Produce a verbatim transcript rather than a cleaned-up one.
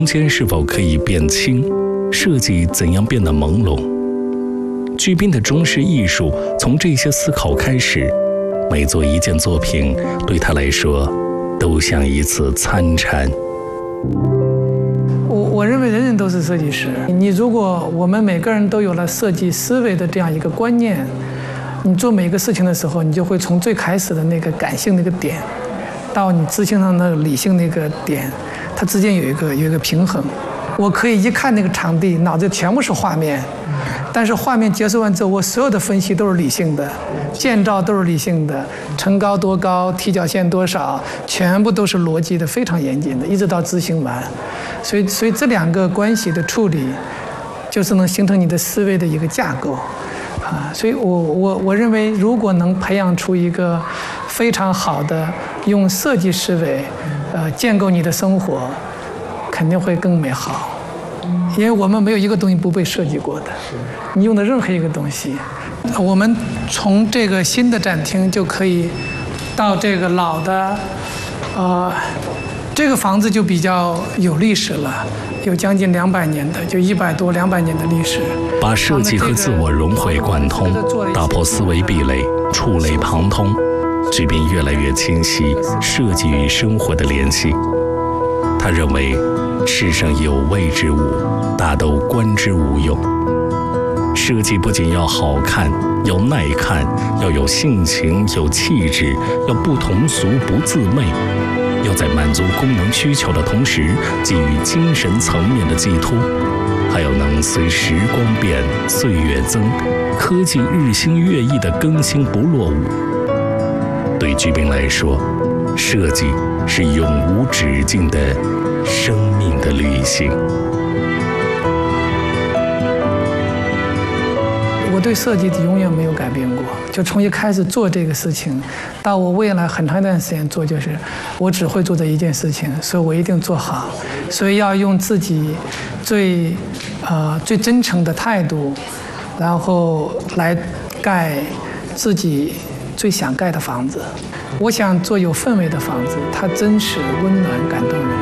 空间是否可以变轻？设计怎样变得朦胧？巨彬的中式艺术从这些思考开始，每做一件作品，对他来说，都像一次参禅。 我我认为人人都是设计师。你如果我们每个人都有了设计思维的这样一个观念，你做每一个事情的时候，你就会从最开始的那个感性那个点，到你执行上的理性那个点，它之间有一个有一个平衡。我可以一看那个场地，脑子全部是画面，但是画面结束完之后，我所有的分析都是理性的，建造都是理性的，层高多高，踢脚线多少，全部都是逻辑的，非常严谨的，一直到执行完。所以，所以这两个关系的处理，就是能形成你的思维的一个架构。啊，所以我我我认为，如果能培养出一个非常好的用设计思维，呃，建构你的生活，肯定会更美好。因为我们没有一个东西不被设计过的，你用的任何一个东西，我们从这个新的展厅就可以到这个老的，呃，这个房子就比较有历史了，有将近两百年的，就一百多两百年的历史。 把设计和自我融会贯通，打破思维壁垒，触类旁通，巨彬越来越清晰设计与生活的联系。他认为，世上有味之物，大都观之无用。设计不仅要好看，要耐看，要有性情，有气质，要不同俗不自媚，要在满足功能需求的同时，给予精神层面的寄托，还要能随时光变，岁月增，科技日新月异的更新不落伍。对巨彬来说，设计是永无止境的生命的旅行。 我对设计永远没有改变过，就从一开始做这个事情，到我未来很长一段时间做，就是我只会做这一件事情，所以我一定做好。所以要用自己最呃最真诚的态度，然后来盖自己最想盖的房子。我想做有氛围的房子，它真实、温暖、感动人。